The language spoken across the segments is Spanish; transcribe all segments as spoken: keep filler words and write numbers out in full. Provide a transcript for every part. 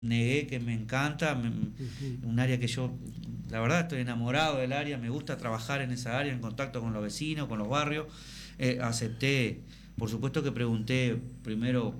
negué, que me encanta, me, Uh-huh. un área que yo, la verdad, estoy enamorado del área, me gusta trabajar en esa área, en contacto con los vecinos, con los barrios. Eh, acepté, por supuesto que pregunté primero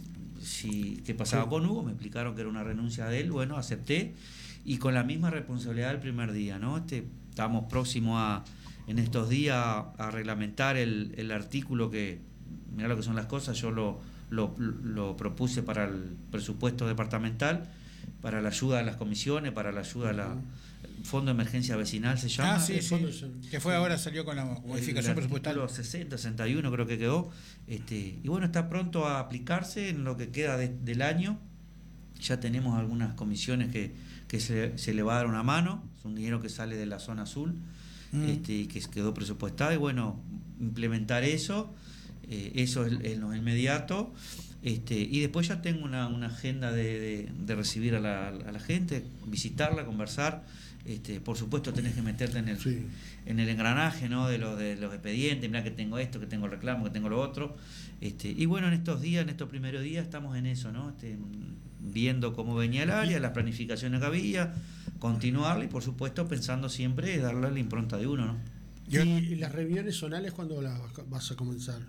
si qué pasaba Sí. con Hugo, me explicaron que era una renuncia de él, bueno, acepté, y con la misma responsabilidad del primer día, ¿no? Este, estamos próximos a, en estos días, a reglamentar el, el artículo que, mirá lo que son las cosas, yo lo, lo, lo propuse para el presupuesto departamental, para la ayuda a las comisiones, para la ayuda a la Fondo de Emergencia Vecinal se llama. Ah, sí, El sí, fondo es- que fue ahora, salió con la modificación El presupuestal. artículo sesenta, sesenta y uno creo que quedó, este, y bueno, está pronto a aplicarse en lo que queda de, del año. Ya tenemos algunas comisiones que, que se, se le va a dar una mano, es un dinero que sale de la zona azul, mm. este, y que quedó presupuestado, y bueno, implementar eso, eh, eso es en lo inmediato. Este, y después ya tengo una, una agenda de, de, de recibir a la, a la gente, visitarla, conversar. Este, por supuesto tenés que meterte en el, sí. en el engranaje, ¿no? de, los, de los expedientes, mirá que tengo esto, que tengo el reclamo, que tengo lo otro. Este, y bueno, en estos días, en estos primeros días estamos en eso, ¿no? Este, viendo cómo venía el área, las planificaciones que había, continuarla y por supuesto pensando siempre darle la impronta de uno, ¿no? ¿Y las reuniones zonales cuándo las vas a comenzar?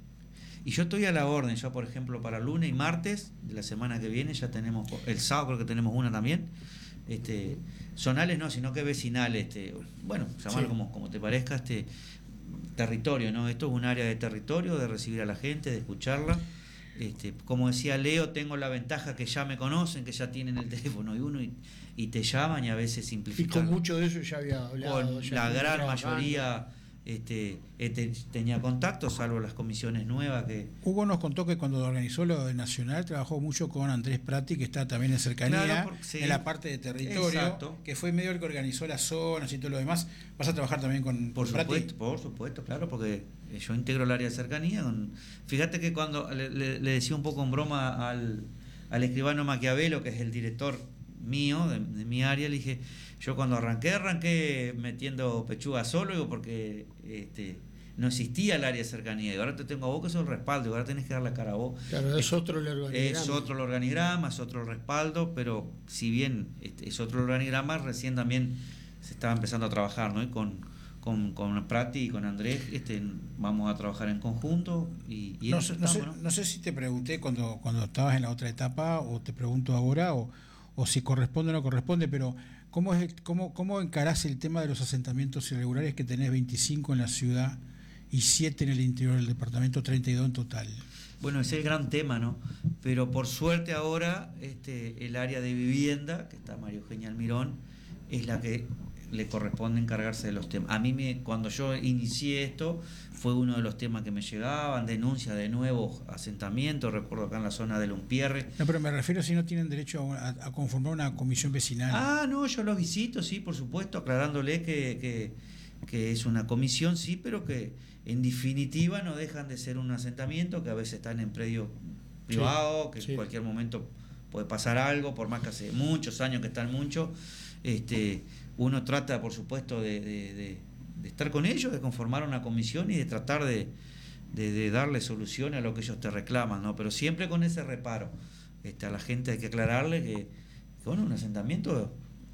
Y yo estoy a la orden, ya por ejemplo para lunes y martes de la semana que viene ya tenemos, el sábado creo que tenemos una también, este, zonales no, sino que vecinales, este, bueno, llamarlo sí. como, como te parezca, este territorio, ¿no? Esto es un área de territorio, de recibir a la gente, de escucharla. Este, como decía Leo, tengo la ventaja que ya me conocen, que ya tienen el teléfono y uno y, y te llaman y a veces simplifican. Y con mucho de eso ya había hablado. Con ya la gran trabajando. mayoría este, este, tenía contacto, salvo las comisiones nuevas que... Hugo nos contó que cuando organizó lo de Nacional trabajó mucho con Andrés Prati, que está también en cercanía, claro, porque, sí. en la parte de territorio, exacto. que fue medio el que organizó las zonas y todo lo demás. ¿Vas a trabajar también con, por con supuesto, Prati? Por supuesto, claro, porque yo integro el área de cercanía. Con, fíjate que cuando le, le, le decía un poco en broma al, al escribano Maquiavelo, que es el director mío, de, de mi área, le dije, yo cuando arranqué, arranqué metiendo pechuga solo, digo, porque este, no existía el área de cercanía, y ahora te tengo a vos que sos el respaldo, y ahora tenés que dar la cara a vos. Claro, es, es otro el organigrama. Es otro el organigrama, es otro el respaldo, pero si bien este, es otro el organigrama, recién también se estaba empezando a trabajar, ¿no? Y con, con, con Prati y con Andrés este, vamos a trabajar en conjunto. Y, y no, en sé, estamos, no, sé, ¿no? no sé si te pregunté cuando, cuando estabas en la otra etapa, o te pregunto ahora, o o si corresponde o no corresponde, pero ¿cómo, es el, cómo, cómo encarás el tema de los asentamientos irregulares, que tenés veinticinco en la ciudad y siete en el interior del departamento, treinta y dos en total? Bueno, ese es el gran tema, ¿no? Pero por suerte ahora este, el área de vivienda, que está María Eugenia Almirón, es la que le corresponde encargarse de los temas. A mí, me, cuando yo inicié esto, fue uno de los temas que me llegaban, denuncias de nuevos asentamientos, recuerdo acá en la zona del Umpierre. No, pero me refiero si no tienen derecho a, a conformar una comisión vecinal. Ah, no, yo los visito, sí, por supuesto, aclarándole que, que, que es una comisión, sí, pero que en definitiva no dejan de ser un asentamiento, que a veces están en predios privados, sí, que sí. en cualquier momento puede pasar algo, por más que hace muchos años que están muchos. Este, uno trata, por supuesto, de, de, de, de estar con ellos, de conformar una comisión y de tratar de, de, de darle solución a lo que ellos te reclaman, ¿no? Pero siempre con ese reparo. Este, a la gente hay que aclararle que, que bueno, un asentamiento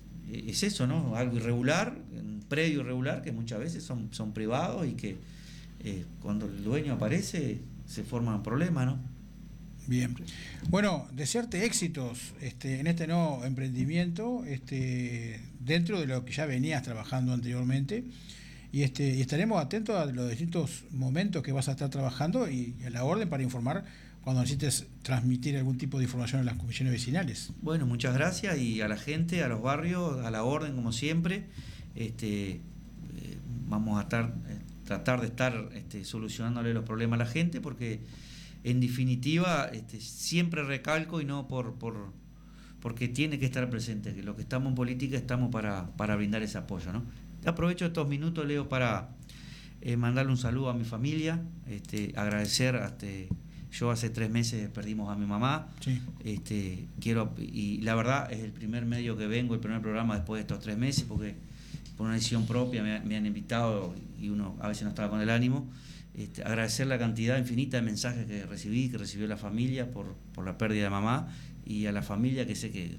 es eso, ¿no? Algo irregular, un predio irregular, que muchas veces son, son privados y que eh, cuando el dueño aparece se forman problemas, ¿no? Bien. Bueno, desearte éxitos este, en este nuevo emprendimiento, este, dentro de lo que ya venías trabajando anteriormente, y, este, y estaremos atentos a los distintos momentos que vas a estar trabajando y a la orden para informar cuando necesites transmitir algún tipo de información a las comisiones vecinales. Bueno, muchas gracias, y a la gente, a los barrios, a la orden como siempre. Este, eh, vamos a estar, eh, tratar de estar este, solucionándole los problemas a la gente, porque en definitiva este, siempre recalco, y no por, por porque tiene que estar presente, que los que estamos en política estamos para, para brindar ese apoyo, ¿no? Aprovecho estos minutos, Leo, para eh, mandarle un saludo a mi familia, este, agradecer hasta, yo hace tres meses perdimos a mi mamá, sí. este, quiero, y la verdad es el primer medio que vengo, el primer programa después de estos tres meses, porque por una decisión propia me, me han invitado y uno a veces no estaba con el ánimo. este, agradecer la cantidad infinita de mensajes que recibí, que recibió la familia por, por la pérdida de mamá, y a la familia que sé que